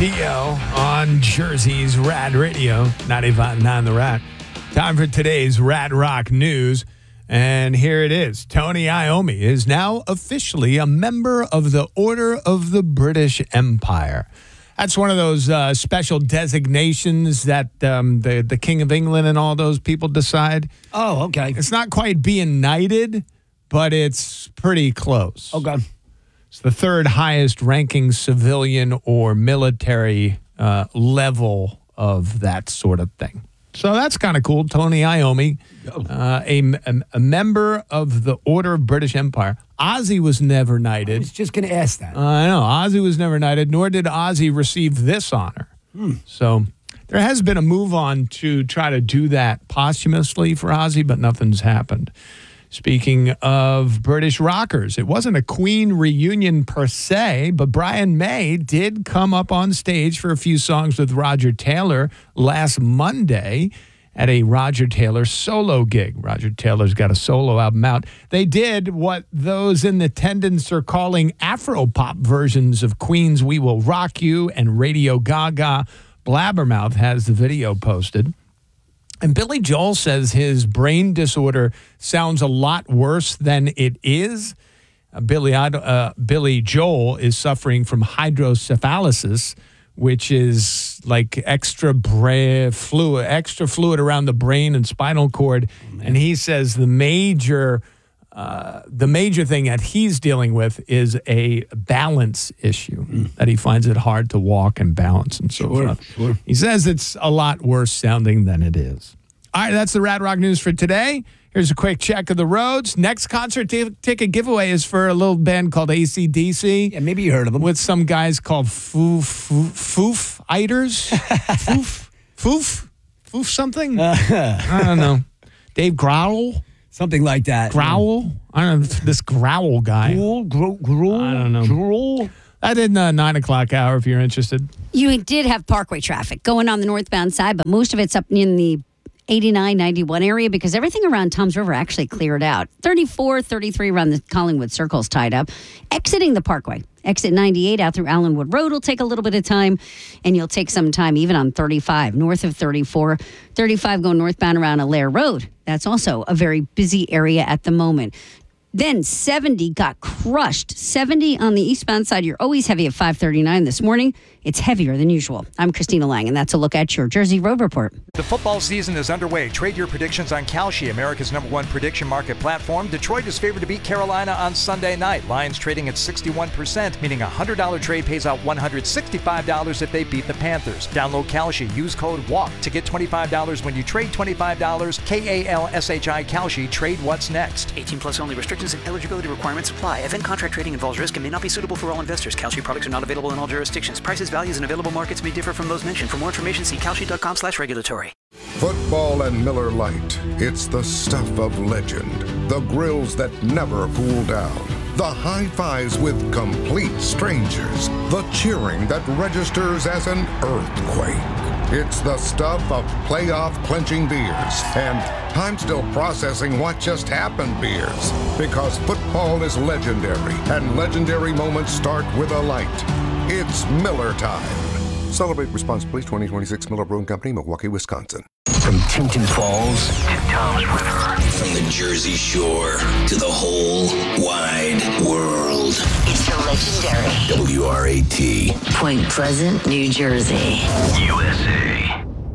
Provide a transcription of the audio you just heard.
Dio on Jersey's Rad Radio, 95.9 The Rad. Time for today's Rad Rock news. And here it is. Tony Iommi is now officially a member of the Order of the British Empire. That's one of those special designations that the King of England and all those people decide. Oh, okay. It's not quite being knighted, but it's pretty close. Okay. It's the third highest ranking civilian or military level of that sort of thing. So that's kind of cool. Tony Iommi, a member of the Order of British Empire. Ozzy was never I knighted. was just going to ask that. I know. Ozzy was never knighted, nor did Ozzy receive this honor. So there has been a move on to try to do that posthumously for Ozzy, but nothing's happened. Speaking of British rockers, it wasn't a Queen reunion per se, but Brian May did come up on stage for a few songs with Roger Taylor last Monday at a Roger Taylor solo gig. Roger Taylor's got a solo album out. They did what those in attendance are calling Afro-pop versions of Queen's We Will Rock You and Radio Gaga. Blabbermouth has the video posted. And Billy Joel says his brain disorder sounds a lot worse than it is. Billy Joel is suffering from hydrocephalus, which is like extra fluid around the brain and spinal cord. And he says the major thing that he's dealing with is a balance issue, that he finds it hard to walk and balance and so forth. Sure. He says it's a lot worse sounding than it is. All right, that's the Rad Rock news for today. Here's a quick check of the roads. Next concert ticket giveaway is for a little band called AC/DC. Yeah, maybe you heard of them. With some guys called Foo-Fighters. Foof something? I don't know. Dave Growl? Something like that. Growl? I don't know, this Growl guy. Growl? I don't know. Growl? That in the 9 o'clock hour if you're interested. You did have Parkway traffic going on the northbound side, but most of it's up in the 89, 91 area because everything around Toms River actually cleared out. 34, 33 around the Collingwood Circle's tied up. Exiting the Parkway. Exit 98 out through Allenwood Road will take a little bit of time, and you'll take some time even on 35, north of 34. 35 going northbound around Allaire Road. That's also a very busy area at the moment. Then 70 got crushed. 70 on the eastbound side. You're always heavy at 539 this morning. It's heavier than usual. I'm Christina Lang, and that's a look at your Jersey Road Report. The football season is underway. Trade your predictions on Kalshi, America's #1 prediction market platform. Detroit is favored to beat Carolina on Sunday night. Lions trading at 61%, meaning a $100 trade pays out $165 if they beat the Panthers. Download Kalshi. Use code WALK to get $25 when you trade $25. KALSHI Kalshi. Trade what's next. 18 plus only. Restrictions and eligibility requirements apply. Event contract trading involves risk and may not be suitable for all investors. Kalshi products are not available in all jurisdictions. Prices, values, and available markets may differ from those mentioned. For more information, see kalshi.com/regulatory. Football and Miller Lite. It's the stuff of legend. The grills that never cool down. The high fives with complete strangers. The cheering that registers as an earthquake. It's the stuff of playoff clinching beers and I'm still processing what just happened beers. Because football is legendary and legendary moments start with a light. It's Miller time. Celebrate responsibly. 2026 Miller Brewing Company, Milwaukee, Wisconsin. From Tinton Falls to Toms River. From the Jersey Shore to the whole wide world. It's the legendary WRAT. Point Pleasant, New Jersey. USA.